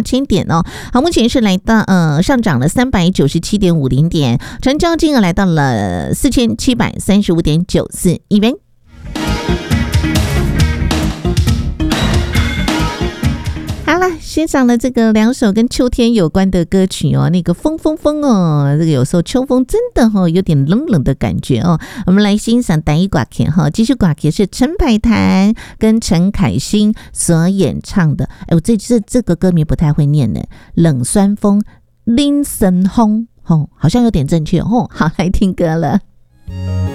8000点哦。好，目前是来到上涨了397.50点，成交金额来到了4735.94亿元。好了，欣赏了这个2首跟秋天有关的歌曲哦，那个风哦，这个有时候秋风真的有点冷冷的感觉哦。我们来欣赏单一寡 K 继续寡 K 是陈百潭跟陈凯欣所演唱的。我这个歌名不太会念呢，冷酸风林森风好像有点正确好，来听歌了。